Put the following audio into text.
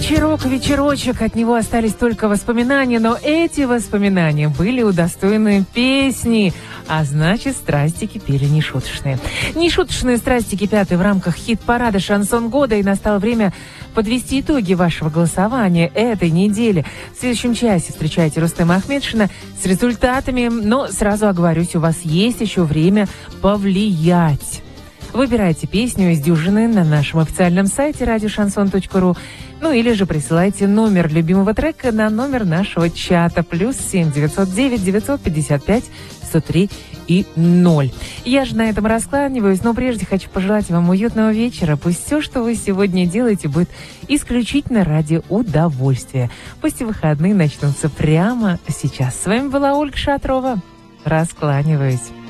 Вечерочек, от него остались только воспоминания, но эти воспоминания были удостоены песни, а значит, страсти кипели нешуточные. Нешуточные страсти кипят и в рамках хит-парада «Шансон года», и настало время подвести итоги вашего голосования этой недели. В следующем часе встречайте Рустема Ахмедшина с результатами, но сразу оговорюсь, у вас есть еще время повлиять. Выбирайте песню из дюжины на нашем официальном сайте радиошансон.ру, ну или же присылайте номер любимого трека на номер нашего чата +7 909 955 103 и 0. Я же на этом раскланиваюсь, но прежде хочу пожелать вам уютного вечера. Пусть все, что вы сегодня делаете, будет исключительно ради удовольствия. Пусть и выходные начнутся прямо сейчас. С вами была Ольга Шатрова. Раскланиваюсь.